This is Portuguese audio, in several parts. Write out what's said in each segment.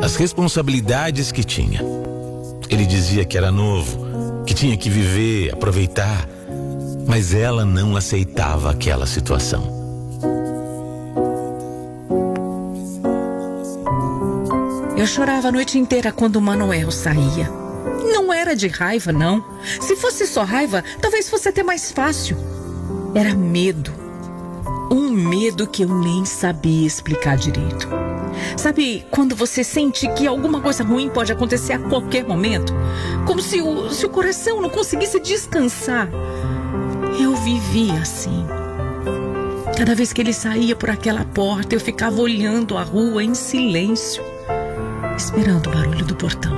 as responsabilidades que tinha. Ele dizia que era novo, que tinha que viver, aproveitar, mas ela não aceitava aquela situação. Eu chorava a noite inteira quando o Manuel saía. Não era de raiva, não. Se fosse só raiva, talvez fosse até mais fácil. Era medo. Um medo que eu nem sabia explicar direito. Sabe quando você sente que alguma coisa ruim pode acontecer a qualquer momento? Como se o coração não conseguisse descansar. Eu vivia assim. Cada vez que ele saía por aquela porta, eu ficava olhando a rua em silêncio, esperando o barulho do portão.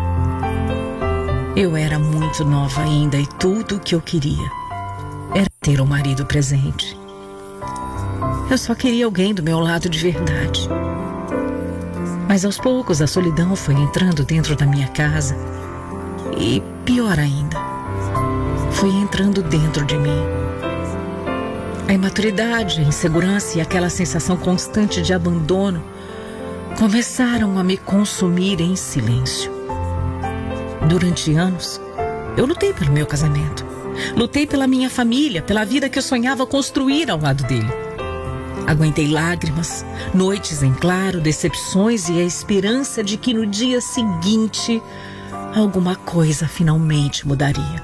Eu era muito nova ainda e tudo o que eu queria era ter um marido presente. Eu só queria alguém do meu lado de verdade. Mas aos poucos a solidão foi entrando dentro da minha casa e, pior ainda, foi entrando dentro de mim. A imaturidade, a insegurança e aquela sensação constante de abandono começaram a me consumir em silêncio. Durante anos, eu lutei pelo meu casamento. Lutei pela minha família, pela vida que eu sonhava construir ao lado dele. Aguentei lágrimas, noites em claro, decepções e a esperança de que no dia seguinte alguma coisa finalmente mudaria.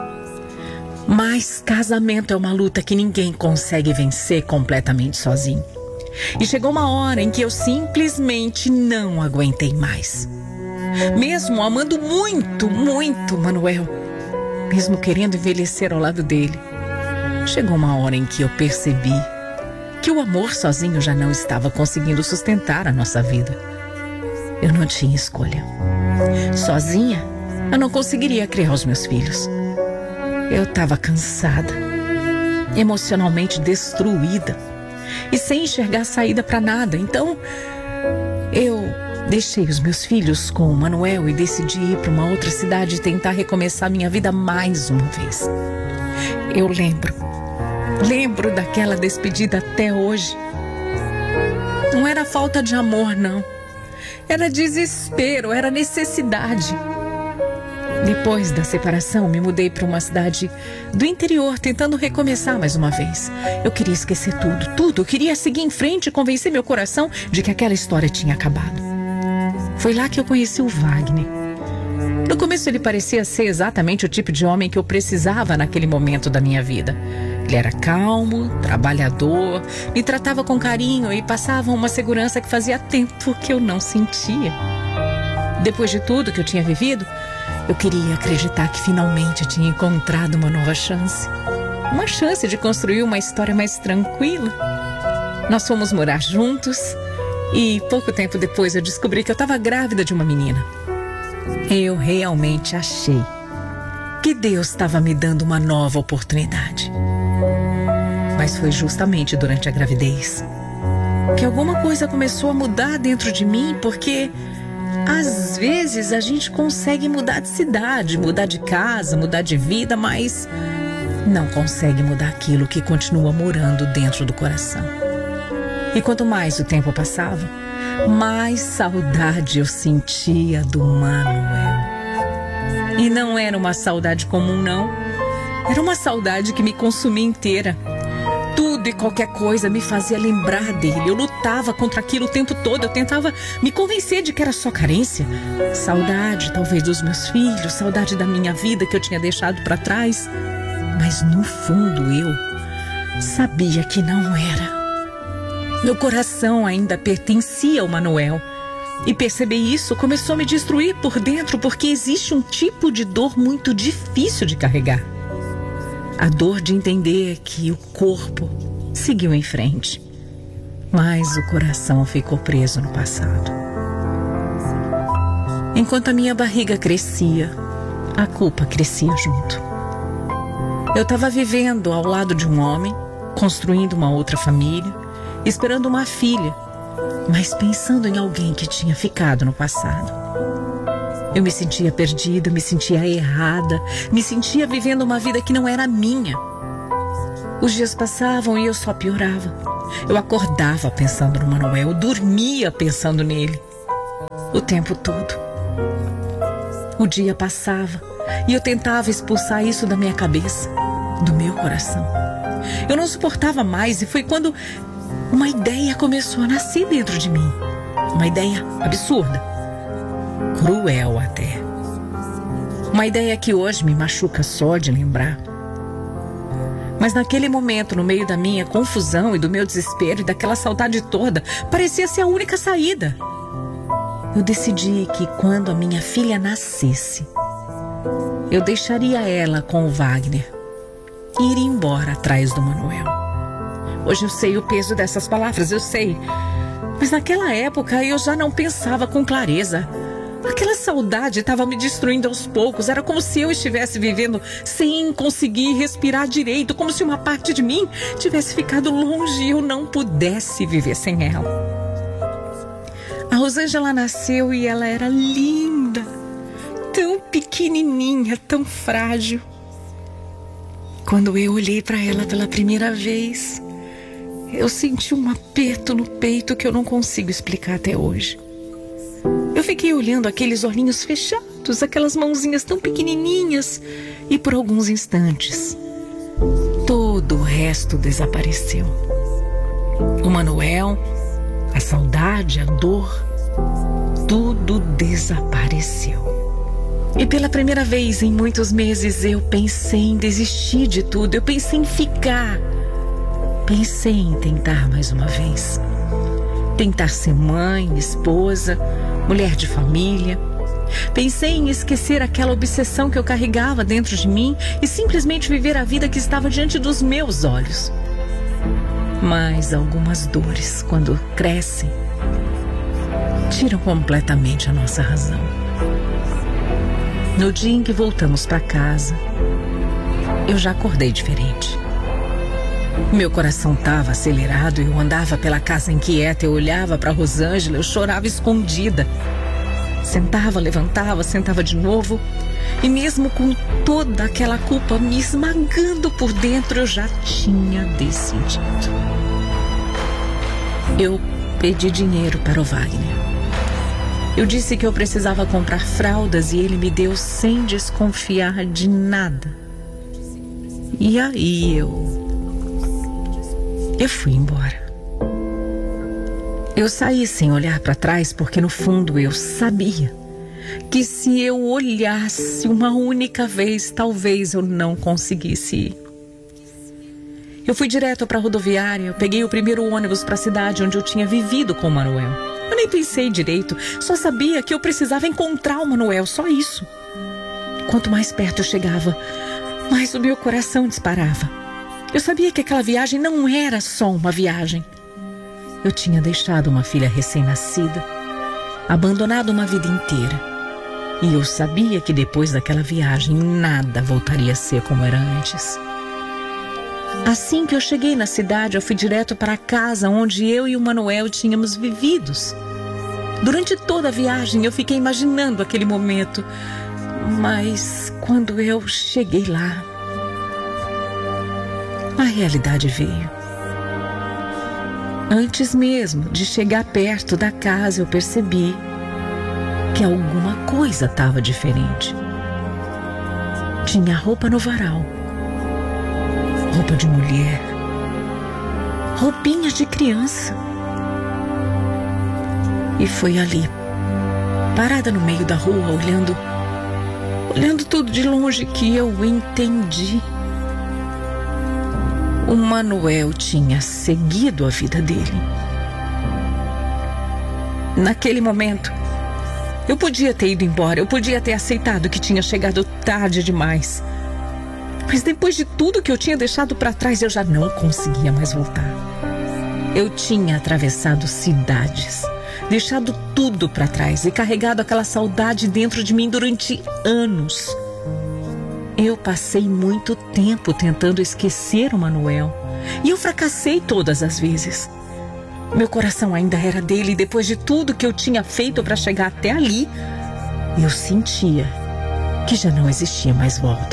Mas casamento é uma luta que ninguém consegue vencer completamente sozinho. E chegou uma hora em que eu simplesmente não aguentei mais. Mesmo amando muito, muito Manuel, mesmo querendo envelhecer ao lado dele, chegou uma hora em que eu percebi que o amor sozinho já não estava conseguindo sustentar a nossa vida. Eu não tinha escolha. Sozinha, eu não conseguiria criar os meus filhos. Eu estava cansada, emocionalmente destruída e sem enxergar saída para nada. Então, eu deixei os meus filhos com o Manuel e decidi ir para uma outra cidade e tentar recomeçar minha vida mais uma vez. Eu lembro daquela despedida até hoje. Não era falta de amor, não. Era desespero, era necessidade. Depois da separação, me mudei para uma cidade do interior, tentando recomeçar mais uma vez. Eu queria esquecer tudo. Eu queria seguir em frente e convencer meu coração de que aquela história tinha acabado. Foi lá que eu conheci o Wagner. No começo ele parecia ser exatamente o tipo de homem que eu precisava naquele momento da minha vida. Ele era calmo, trabalhador, me tratava com carinho e passava uma segurança que fazia tempo que eu não sentia. Depois de tudo que eu tinha vivido, eu queria acreditar que finalmente tinha encontrado uma nova chance. Uma chance de construir uma história mais tranquila. Nós fomos morar juntos e pouco tempo depois eu descobri que eu estava grávida de uma menina. Eu realmente achei que Deus estava me dando uma nova oportunidade. Mas foi justamente durante a gravidez que alguma coisa começou a mudar dentro de mim, porque às vezes a gente consegue mudar de cidade, mudar de casa, mudar de vida, mas não consegue mudar aquilo que continua morando dentro do coração. E quanto mais o tempo passava, mais saudade eu sentia do Manuel. E não era uma saudade comum, não. Era uma saudade que me consumia inteira. Tudo e qualquer coisa me fazia lembrar dele. Eu lutava contra aquilo o tempo todo. Eu tentava me convencer de que era só carência. Saudade, talvez, dos meus filhos. Saudade da minha vida que eu tinha deixado para trás. Mas no fundo eu sabia que não era. Meu coração ainda pertencia ao Manuel. E perceber isso começou a me destruir por dentro, porque existe um tipo de dor muito difícil de carregar. A dor de entender que o corpo seguiu em frente, mas o coração ficou preso no passado. Enquanto a minha barriga crescia, a culpa crescia junto. Eu estava vivendo ao lado de um homem, construindo uma outra família, esperando uma filha, mas pensando em alguém que tinha ficado no passado. Eu me sentia perdida, me sentia errada, me sentia vivendo uma vida que não era minha. Os dias passavam e eu só piorava. Eu acordava pensando no Manuel, eu dormia pensando nele. o tempo todo. O dia passava e eu tentava expulsar isso da minha cabeça, do meu coração. Eu não suportava mais e foi quando uma ideia começou a nascer dentro de mim. Uma ideia absurda, cruel até. Uma ideia que hoje me machuca só de lembrar. Mas naquele momento, no meio da minha confusão e do meu desespero e daquela saudade toda, parecia ser a única saída. Eu decidi que quando a minha filha nascesse, eu deixaria ela com o Wagner e iria embora atrás do Manuel. Hoje eu sei o peso dessas palavras, eu sei. Mas naquela época eu já não pensava com clareza. Aquela saudade estava me destruindo aos poucos. Era como se eu estivesse vivendo sem conseguir respirar direito, como se uma parte de mim tivesse ficado longe e eu não pudesse viver sem ela. A Rosângela nasceu e ela era linda, tão pequenininha, tão frágil. Quando eu olhei para ela pela primeira vez, eu senti um aperto no peito que eu não consigo explicar até hoje. Eu fiquei olhando aqueles olhinhos fechados, aquelas mãozinhas tão pequenininhas, e por alguns instantes, todo o resto desapareceu. O Manuel, a saudade, a dor, tudo desapareceu. E pela primeira vez em muitos meses eu pensei em desistir de tudo, eu pensei em ficar. Pensei em tentar mais uma vez. Tentar ser mãe, esposa, mulher de família. Pensei em esquecer aquela obsessão que eu carregava dentro de mim e simplesmente viver a vida que estava diante dos meus olhos. Mas algumas dores, quando crescem, tiram completamente a nossa razão. No dia em que voltamos para casa, eu já acordei diferente. Meu coração estava acelerado, eu andava pela casa inquieta, eu olhava para Rosângela, eu chorava escondida. Sentava, levantava, sentava de novo. E mesmo com toda aquela culpa me esmagando por dentro, eu já tinha decidido. Eu pedi dinheiro para o Wagner. Eu disse que eu precisava comprar fraldas e ele me deu sem desconfiar de nada. E aí eu fui embora. Eu saí sem olhar para trás porque no fundo eu sabia que se eu olhasse uma única vez, talvez eu não conseguisse ir. Eu fui direto para a rodoviária, eu peguei o primeiro ônibus para a cidade onde eu tinha vivido com o Manuel. Eu nem pensei direito, só sabia que eu precisava encontrar o Manuel, só isso. Quanto mais perto eu chegava, mais o meu coração disparava. Eu sabia que aquela viagem não era só uma viagem. Eu tinha deixado uma filha recém-nascida, abandonado uma vida inteira. E eu sabia que depois daquela viagem nada voltaria a ser como era antes. Assim que eu cheguei na cidade, eu fui direto para a casa onde eu e o Manuel tínhamos vividos. Durante toda a viagem eu fiquei imaginando aquele momento. Mas quando eu cheguei lá, a realidade veio. Antes mesmo de chegar perto da casa, eu percebi que alguma coisa estava diferente. Tinha roupa no varal, roupa de mulher, roupinhas de criança. E foi ali, parada no meio da rua, olhando tudo de longe, que eu entendi. O Manuel tinha seguido a vida dele. Naquele momento, eu podia ter ido embora, eu podia ter aceitado que tinha chegado tarde demais. Mas depois de tudo que eu tinha deixado para trás, eu já não conseguia mais voltar. Eu tinha atravessado cidades, deixado tudo para trás e carregado aquela saudade dentro de mim durante anos. Eu passei muito tempo tentando esquecer o Manuel e eu fracassei todas as vezes. Meu coração ainda era dele e depois de tudo que eu tinha feito para chegar até ali, eu sentia que já não existia mais volta.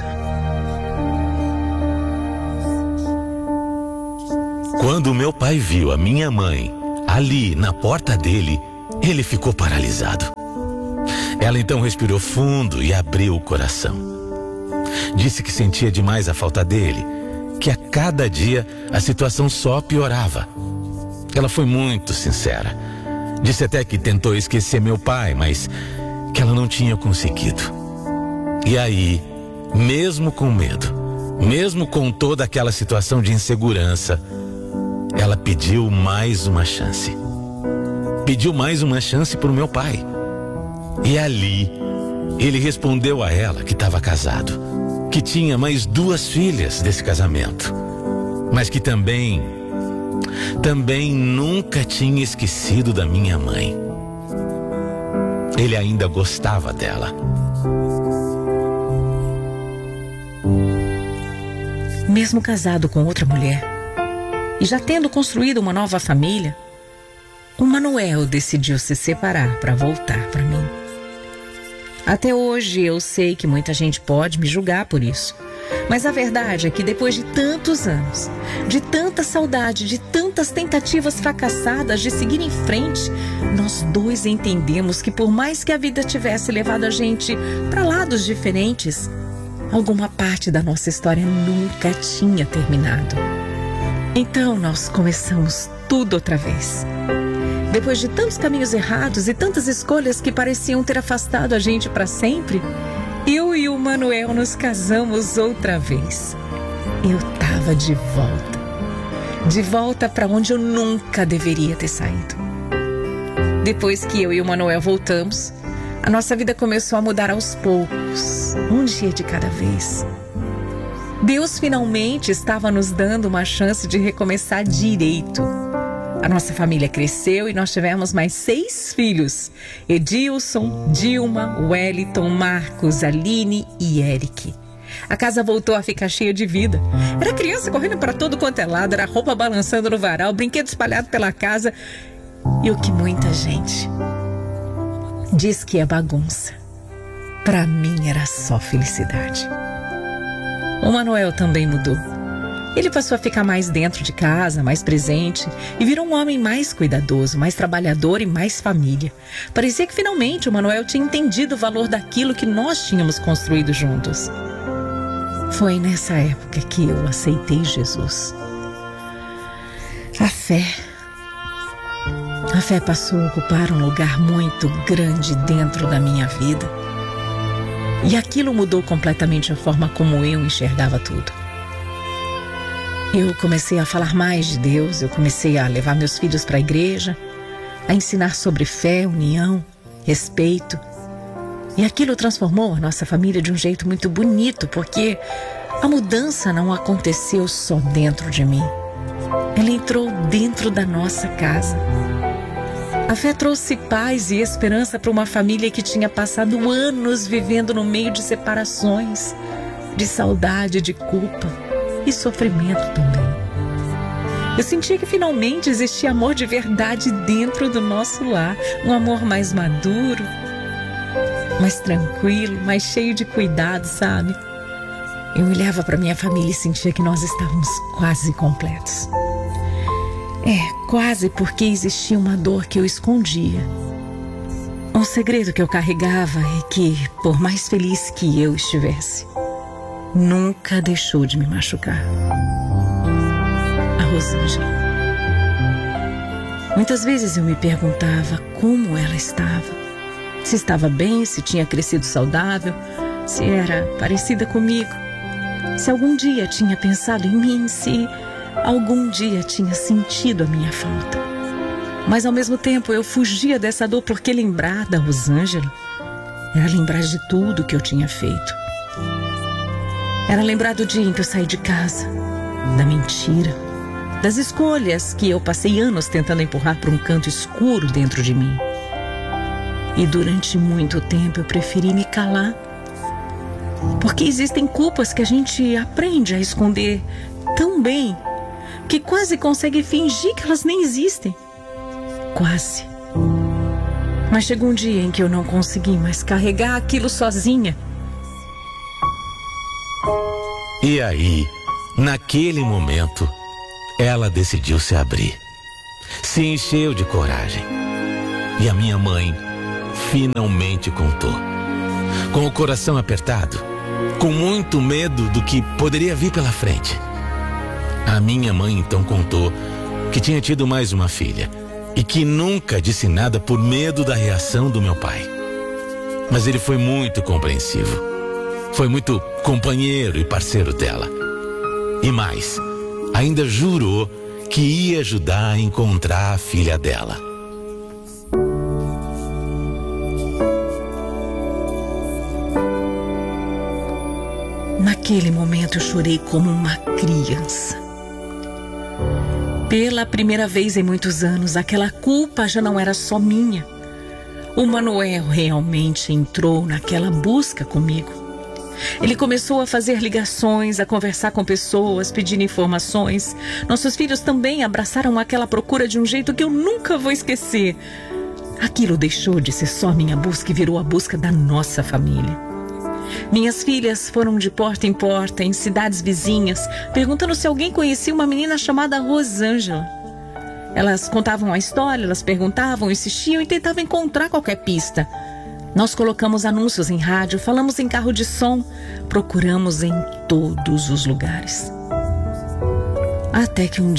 Quando meu pai viu a minha mãe ali na porta dele, ele ficou paralisado. Ela então respirou fundo e abriu o coração. Disse que sentia demais a falta dele, que a cada dia a situação só piorava. Ela foi muito sincera. Disse até que tentou esquecer meu pai, mas que ela não tinha conseguido. E aí, mesmo com medo, mesmo com toda aquela situação de insegurança, ela pediu mais uma chance. Pediu mais uma chance para o meu pai. E ali, ele respondeu a ela que estava casado, que tinha mais 2 filhas desse casamento, mas que também nunca tinha esquecido da minha mãe. Ele ainda gostava dela. Mesmo casado com outra mulher e já tendo construído uma nova família, o Manuel decidiu se separar para voltar para mim. Até hoje eu sei que muita gente pode me julgar por isso, mas a verdade é que depois de tantos anos, de tanta saudade, de tantas tentativas fracassadas de seguir em frente, nós 2 entendemos que por mais que a vida tivesse levado a gente para lados diferentes, alguma parte da nossa história nunca tinha terminado. Então nós começamos tudo outra vez. Depois de tantos caminhos errados e tantas escolhas que pareciam ter afastado a gente para sempre, eu e o Manuel nos casamos outra vez. Eu estava de volta para onde eu nunca deveria ter saído. Depois que eu e o Manuel voltamos, a nossa vida começou a mudar aos poucos, um dia de cada vez. Deus finalmente estava nos dando uma chance de recomeçar direito. A nossa família cresceu e nós tivemos mais 6 filhos: Edilson, Dilma, Wellington, Marcos, Aline e Eric. A casa voltou a ficar cheia de vida. Era criança correndo para todo quanto é lado, era roupa balançando no varal, brinquedo espalhado pela casa. E o que muita gente diz que é bagunça, para mim era só felicidade. O Manuel também mudou. Ele passou a ficar mais dentro de casa, mais presente, e virou um homem mais cuidadoso, mais trabalhador e mais família. Parecia que finalmente o Manuel tinha entendido o valor daquilo que nós tínhamos construído juntos. Foi nessa época que eu aceitei Jesus. A fé passou a ocupar um lugar muito grande dentro da minha vida. E aquilo mudou completamente a forma como eu enxergava tudo. Eu comecei a falar mais de Deus, eu comecei a levar meus filhos para a igreja, a ensinar sobre fé, união, respeito. E aquilo transformou a nossa família de um jeito muito bonito, porque a mudança não aconteceu só dentro de mim. Ela entrou dentro da nossa casa. A fé trouxe paz e esperança para uma família que tinha passado anos vivendo no meio de separações, de saudade, de culpa e sofrimento também. Eu sentia que finalmente existia amor de verdade dentro do nosso lar, um amor mais maduro, mais tranquilo, mais cheio de cuidado, sabe? Eu olhava para minha família e sentia que nós estávamos quase completos. Quase, porque existia uma dor que eu escondia. Um segredo que eu carregava e que, por mais feliz que eu estivesse, nunca deixou de me machucar. A Rosângela. Muitas vezes eu me perguntava como ela estava. Se estava bem, se tinha crescido saudável, se era parecida comigo. Se algum dia tinha pensado em mim, se algum dia tinha sentido a minha falta. Mas ao mesmo tempo eu fugia dessa dor, porque lembrar da Rosângela era lembrar de tudo que eu tinha feito. Era lembrar do dia em que eu saí de casa, da mentira, das escolhas que eu passei anos tentando empurrar para um canto escuro dentro de mim. E durante muito tempo eu preferi me calar, porque existem culpas que a gente aprende a esconder tão bem que quase consegue fingir que elas nem existem. Quase. Mas chegou um dia em que eu não consegui mais carregar aquilo sozinha. E aí, naquele momento, ela decidiu se abrir. Se encheu de coragem. E a minha mãe finalmente contou. Com o coração apertado, com muito medo do que poderia vir pela frente. A minha mãe então contou que tinha tido mais uma filha e que nunca disse nada por medo da reação do meu pai. Mas ele foi muito compreensivo. Foi muito companheiro e parceiro dela. E mais, ainda jurou que ia ajudar a encontrar a filha dela. Naquele momento eu chorei como uma criança. Pela primeira vez em muitos anos, aquela culpa já não era só minha. O Manuel realmente entrou naquela busca comigo. Ele começou a fazer ligações, a conversar com pessoas, pedindo informações. Nossos filhos também abraçaram aquela procura de um jeito que eu nunca vou esquecer. Aquilo deixou de ser só minha busca e virou a busca da nossa família. Minhas filhas foram de porta em porta, em cidades vizinhas, perguntando se alguém conhecia uma menina chamada Rosângela. Elas contavam a história, elas perguntavam, insistiam e tentavam encontrar qualquer pista. Nós colocamos anúncios em rádio, falamos em carro de som, procuramos em todos os lugares. Até que um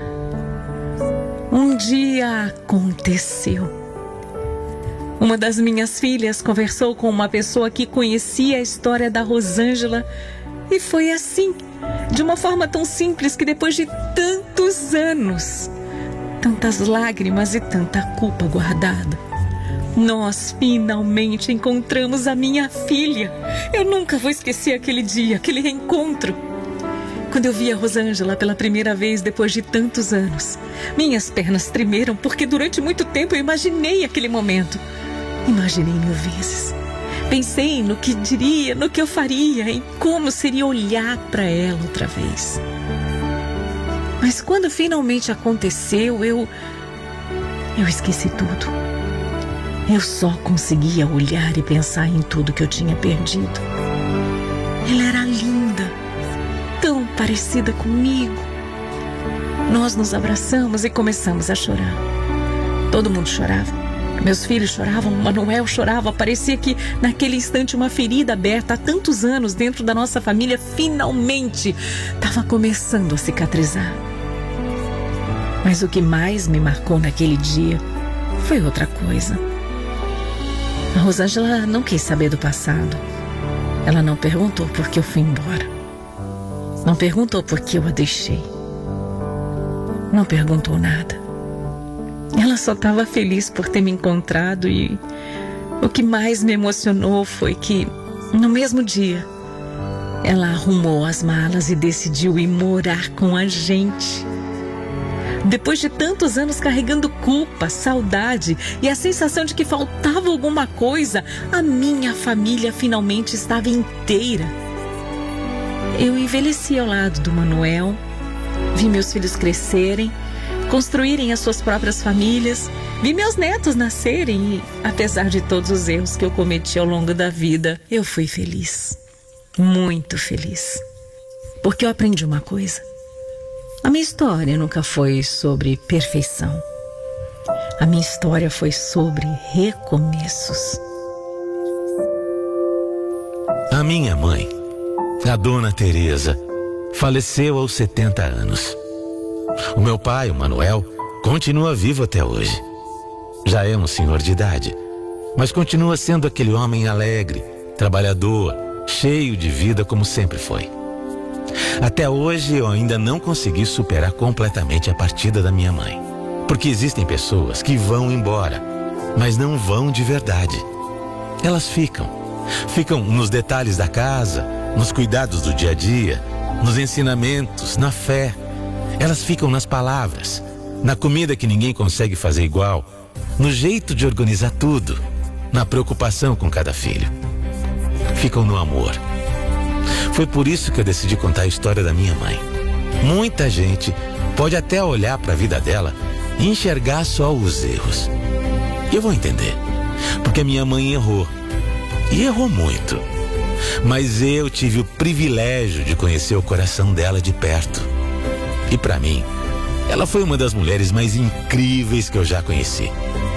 dia aconteceu. Uma das minhas filhas conversou com uma pessoa que conhecia a história da Rosângela e foi assim, de uma forma tão simples que depois de tantos anos, tantas lágrimas e tanta culpa guardada, nós finalmente encontramos a minha filha. Eu nunca vou esquecer aquele dia, aquele reencontro. Quando eu vi a Rosângela pela primeira vez depois de tantos anos, minhas pernas tremeram porque durante muito tempo eu imaginei aquele momento. Imaginei 1000 vezes. Pensei no que diria, no que eu faria, em como seria olhar para ela outra vez. Mas quando finalmente aconteceu, eu esqueci tudo. Eu só conseguia olhar e pensar em tudo que eu tinha perdido. Ela era linda, tão parecida comigo. Nós nos abraçamos e começamos a chorar. Todo mundo chorava. Meus filhos choravam, o Manuel chorava. Parecia que naquele instante uma ferida aberta há tantos anos dentro da nossa família finalmente estava começando a cicatrizar. Mas o que mais me marcou naquele dia foi outra coisa. A Rosângela não quis saber do passado. Ela não perguntou por que eu fui embora. Não perguntou por que eu a deixei. Não perguntou nada. Ela só estava feliz por ter me encontrado e o que mais me emocionou foi que, no mesmo dia, ela arrumou as malas e decidiu ir morar com a gente. Depois de tantos anos carregando culpa, saudade e a sensação de que faltava alguma coisa, a minha família finalmente estava inteira. Eu envelheci ao lado do Manuel, vi meus filhos crescerem, construírem as suas próprias famílias, vi meus netos nascerem e, apesar de todos os erros que eu cometi ao longo da vida, eu fui feliz, muito feliz, porque eu aprendi uma coisa. A minha história nunca foi sobre perfeição. A minha história foi sobre recomeços. A minha mãe, a dona Teresa, faleceu aos 70 anos. O meu pai, o Manuel, continua vivo até hoje. Já é um senhor de idade, mas continua sendo aquele homem alegre, trabalhador, cheio de vida como sempre foi. Até hoje eu ainda não consegui superar completamente a partida da minha mãe. Porque existem pessoas que vão embora, mas não vão de verdade. Elas ficam nos detalhes da casa, nos cuidados do dia a dia, nos ensinamentos, na fé. Elas ficam nas palavras, na comida que ninguém consegue fazer igual, no jeito de organizar tudo, na preocupação com cada filho. Ficam no amor. Foi por isso que eu decidi contar a história da minha mãe. Muita gente pode até olhar para a vida dela e enxergar só os erros. E eu vou entender, porque a minha mãe errou. E errou muito. Mas eu tive o privilégio de conhecer o coração dela de perto. E para mim, ela foi uma das mulheres mais incríveis que eu já conheci.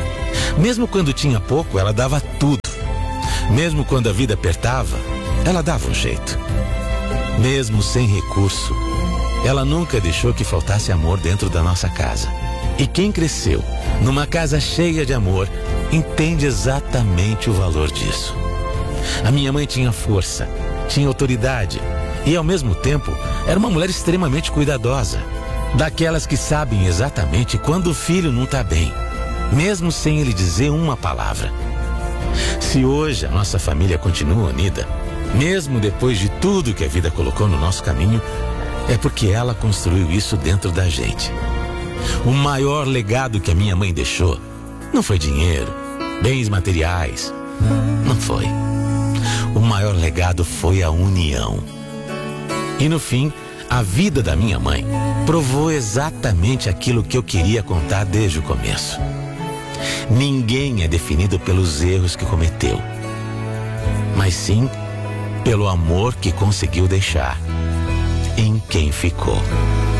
Mesmo quando tinha pouco, ela dava tudo. Mesmo quando a vida apertava, ela dava um jeito. Mesmo sem recurso, ela nunca deixou que faltasse amor dentro da nossa casa. E quem cresceu numa casa cheia de amor entende exatamente o valor disso. A minha mãe tinha força, tinha autoridade e, ao mesmo tempo, era uma mulher extremamente cuidadosa. Daquelas que sabem exatamente quando o filho não está bem, mesmo sem ele dizer uma palavra. Se hoje a nossa família continua unida, mesmo depois de tudo que a vida colocou no nosso caminho, é porque ela construiu isso dentro da gente. O maior legado que a minha mãe deixou não foi dinheiro, bens materiais. Não foi. O maior legado foi a união. E no fim, a vida da minha mãe provou exatamente aquilo que eu queria contar desde o começo. Ninguém é definido pelos erros que cometeu, mas sim pelo amor que conseguiu deixar em quem ficou.